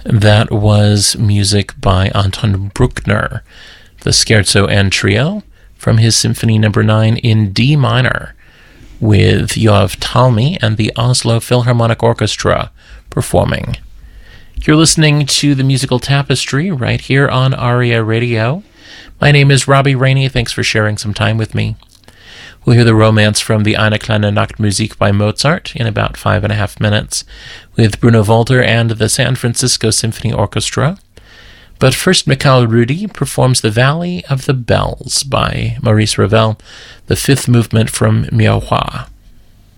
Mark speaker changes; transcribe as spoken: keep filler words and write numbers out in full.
Speaker 1: That was music by Anton Bruckner, the Scherzo and Trio, from his Symphony Number nine in D minor, with Yoav Talmi and the Oslo Philharmonic Orchestra performing. You're listening to The Musical Tapestry right here on ARIA Radio. My name is Robbie Rainey. Thanks for sharing some time with me. We'll hear the romance from the Eine kleine Nachtmusik by Mozart in about five and a half minutes with Bruno Walter and the San Francisco Symphony Orchestra. But first, Michael Rudi performs The Valley of the Bells by Maurice Ravel, the fifth movement from Mirepoix.